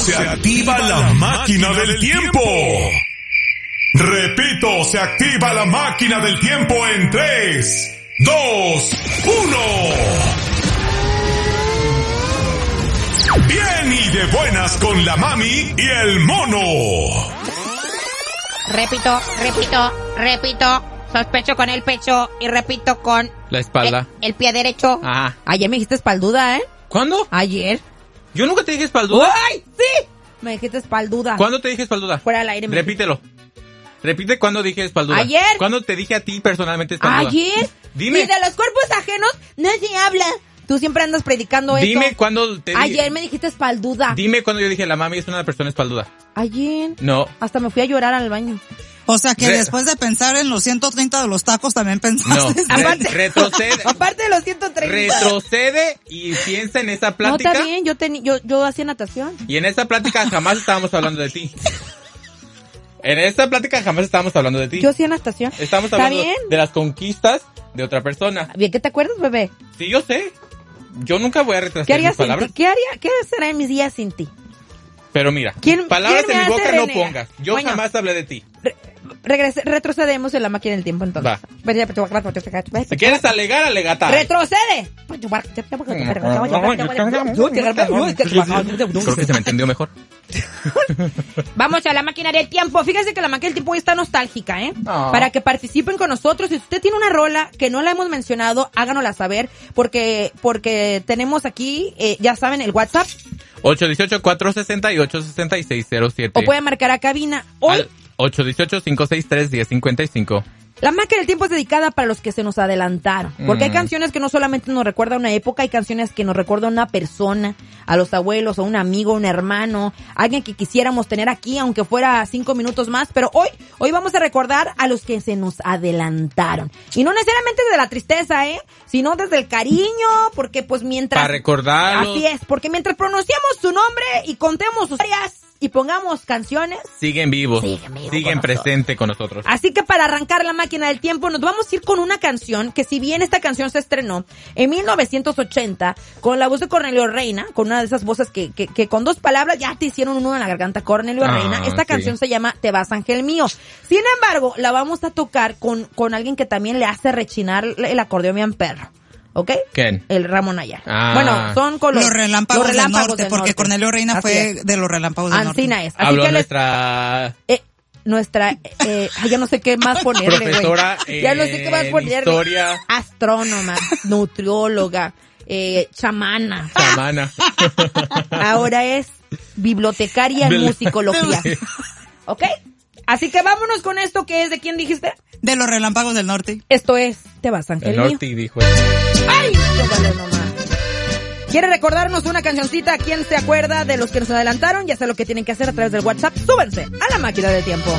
Se activa la máquina del tiempo. Repito, se activa la máquina del tiempo en 3, 2, 1. Bien y de buenas con la mami y el mono. Repito. Sospecho con el pecho y repito con... la espalda. El pie derecho. Ajá. Ayer me dijiste espalduda, ¿eh? ¿Cuándo? Ayer. Yo nunca te dije espalduda. ¡Ay, sí! Me dijiste espalduda. ¿Cuándo te dije espalduda? Fuera del aire. Repítelo. Repite cuándo dije espalduda. Ayer. ¿Cuándo te dije a ti personalmente espalduda? Ayer. Dime. Y de los cuerpos ajenos no se habla. Tú siempre andas predicando eso. Dime cuándo te dije. Ayer me dijiste espalduda. Dime cuándo yo dije la mami es una persona espalduda. Ayer. No. Hasta me fui a llorar al baño. O sea que después de pensar en los 130 de los tacos también pensaste. No. Retrocede. Aparte de los 130. Retrocede y piensa en esa plática. No, está bien, yo hacía natación. Y en esa plática jamás estábamos hablando de ti. En esta plática jamás estábamos hablando de ti. Yo hacía natación. Estamos hablando de las conquistas de otra persona. Bien, ¿qué te acuerdas, bebé? Sí, yo sé. Yo nunca voy a retrasar mis palabras. ¿Qué será en mis días sin ti? Pero mira, palabras en mi boca no pongas. Yo jamás hablé de ti. Retrocedemos en la máquina del tiempo entonces. Va. Si quieres alegar, alegata. ¡Retrocede! Creo que se me entendió mejor. Vamos a la máquina del tiempo. Fíjense que la máquina del tiempo hoy está nostálgica, ¿eh? Oh. Para que participen con nosotros. Si usted tiene una rola que no la hemos mencionado, háganosla saber. Porque tenemos aquí, ya saben, el WhatsApp. 818-468-6607. O puede marcar a cabina. Hoy, 818-563-1055. la máquina del tiempo es dedicada para los que se nos adelantaron. Porque hay canciones que no solamente nos recuerdan una época, hay canciones que nos recuerdan a una persona, a los abuelos, a un amigo, un hermano, alguien que quisiéramos tener aquí, aunque fuera 5 minutos más. Pero hoy vamos a recordar a los que se nos adelantaron. Y no necesariamente desde la tristeza, sino desde el cariño, porque pues mientras... Para recordarlos. Así es, porque mientras pronunciamos su nombre y contemos sus historias y pongamos canciones... Siguen vivos. Siguen presentes con nosotros. Así que para arrancar la máquina del tiempo nos vamos a ir con una canción que, si bien esta canción se estrenó en 1980 con la voz de Cornelio Reina, con una de esas voces que con 2 palabras ya te hicieron un nudo en la garganta, Cornelio Reina. Esta canción se llama Te vas, ángel mío. Sin embargo, la vamos a tocar con alguien que también le hace rechinar el acordeón bien perro. ¿Ok? ¿Quién? El Ramón Ayala. Bueno, son con los relámpagos del norte, porque Cornelio Reina Así fue es. de los relámpagos del norte. Ancina es. Así Habló que nuestra... ya no sé qué más ponerle, güey. Profesora Ya no sé qué más ponerle. Historia. Astrónoma, nutrióloga, chamana. Ahora es bibliotecaria en musicología. ¿Ok? Así que vámonos con esto, que es, ¿de quién dijiste? De los relámpagos del norte. Esto es Te vas, ángel mío. El norte dijo. ¡Ay! Tómalo nomás. ¿Quiere recordarnos una cancioncita? ¿Quién se acuerda de los que nos adelantaron? Ya sé lo que tienen que hacer a través del WhatsApp. Súbanse a la máquina del tiempo.